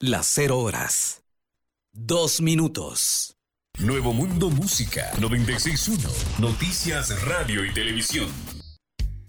Las 0 horas. 2 minutos. Nuevo Mundo Música 96.1. Noticias, radio y televisión.